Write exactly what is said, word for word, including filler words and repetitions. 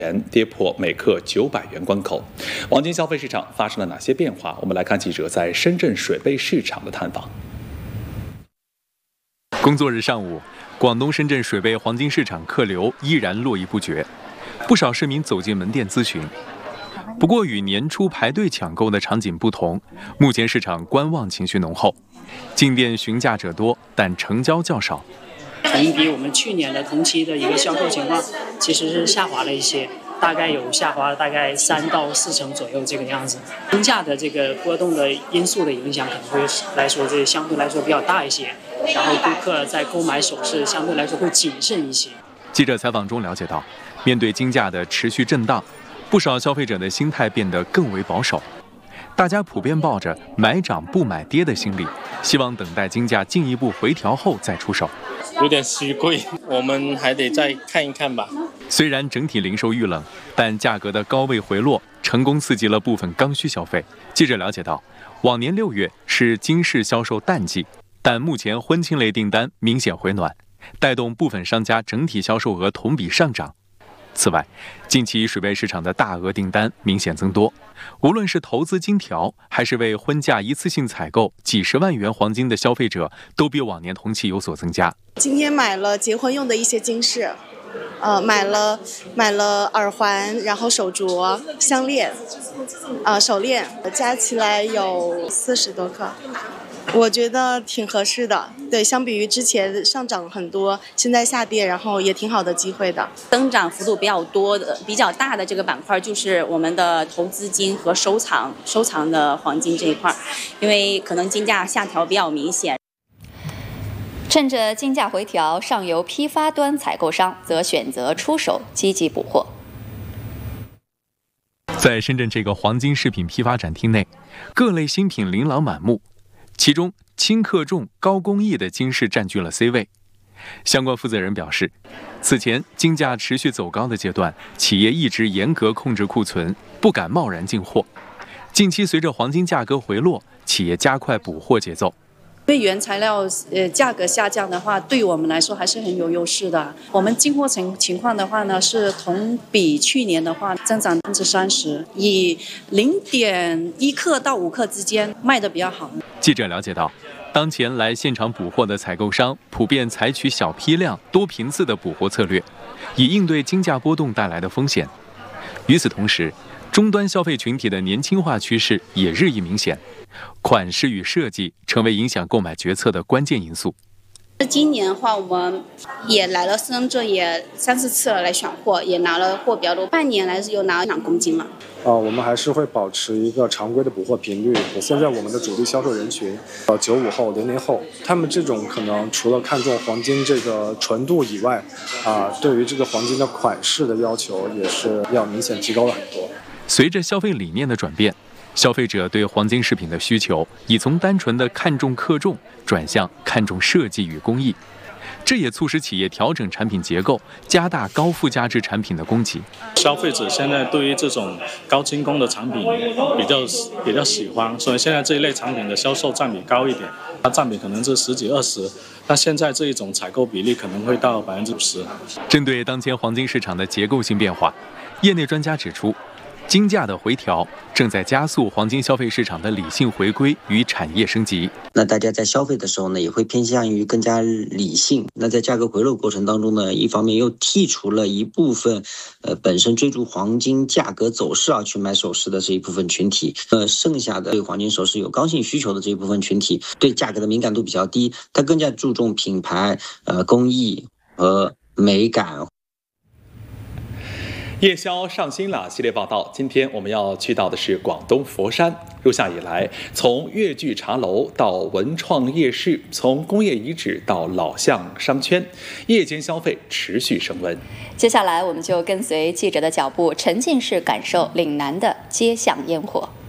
跌破每克九百元关口。黄金消费市场发生了哪些变化？我们来看记者在深圳水贝市场的探访。 工作日上午，广东深圳水贝黄金市场客流依然络绎不绝，不少市民走进门店咨询。不过，与年初排队抢购的场景不同，目前市场观望情绪浓厚，进店询价者多，但成交较少。 同比我们去年的同期的一个销售情况，其实是下滑了一些，大概有下滑大概三到四成左右这个样子。金价的这个波动的因素的影响，可能会来说这相对来说比较大一些，然后顾客在购买首饰相对来说会谨慎一些。 记者采访中了解到，面对金价的持续震荡，不少消费者的心态变得更为保守，大家普遍抱着买涨不买跌的心理，希望等待金价进一步回调后再出手。 有点虚贵，我们还得再看一看吧。 虽然整体零售遇冷，但价格的高位回落成功刺激了部分刚需消费。记者了解到，往年六月是金饰销售淡季，但目前婚庆类订单明显回暖，带动部分商家整体销售额同比上涨。此外，近期水贝市场的大额订单明显增多，无论是投资金条，还是为婚嫁一次性采购几十万元黄金的消费者，都比往年同期有所增加。 今天买了结婚用的一些金饰，呃，买了买了耳环，然后手镯、项链，呃，手链，加起来有四十多克。我觉得挺合适的，对，相比于之前上涨很多，现在下跌，然后也挺好的机会的。 增长幅度比较多的、比较大的这个板块就是我们的投资金和收藏、收藏的黄金这一块，因为可能金价下调比较明显。 趁着金价回调，上游批发端采购商则选择出手，积极补货。 在深圳这个黄金饰品批发展厅内，各类新品琳琅满目。其中，轻克重、高工艺的金饰占据了 C 位。相关负责人表示，此前金价持续走高的阶段，企业一直严格控制库存，不敢贸然进货。近期随着黄金价格回落，企业加快补货节奏。 因为原材料呃价格下降的话，对我们来说还是很有优势的。我们进货情情况的话呢，是同比去年的话增长百分之三十，以零点一克到五克之间卖的比较好。 记者了解到，当前来现场补货的采购商普遍采取小批量、多频次的补货策略，以应对金价波动带来的风险。与此同时，终端消费群体的年轻化趋势也日益明显。款式与设计成为影响购买决策的关键因素。 今年的话，我们也来了深圳，也三四次了来选货，也拿了货比较多。半年来是又拿了两公斤了。 啊，我们还是会保持一个常规的补货频率。现在我们的主力销售人群，呃，九五后、零零后，他们这种可能除了看重黄金这个纯度以外，啊，对于这个黄金的款式的要求也是要明显提高了很多。 随着消费理念的转变，消费者对黄金饰品的需求已从单纯的看重克重转向看重设计与工艺，这也促使企业调整产品结构，加大高附加值产品的供给。 消费者现在对于这种高精工的产品比较比较喜欢，所以现在这一类产品的销售占比高一点，它占比可能是十几二十，但现在这一种采购比例可能会到百分之五十。 针对当前黄金市场的结构性变化，业内专家指出，金价的回调正在加速黄金消费市场的理性回归与产业升级。 那大家在消费的时候呢，也会偏向于更加理性。那在价格回落过程当中呢，一方面又剔除了一部分，呃，本身追逐黄金价格走势而去买首饰的这一部分群体，呃，剩下的对黄金首饰有刚性需求的这一部分群体，对价格的敏感度比较低，它更加注重品牌、呃，工艺和美感。 夜宵上新了系列报道，今天我们要去到的是广东佛山。入夏以来，从粤剧茶楼到文创夜市，从工业遗址到老巷商圈，夜间消费持续升温。 接下来，我们就跟随记者的脚步，沉浸式感受岭南的街巷烟火。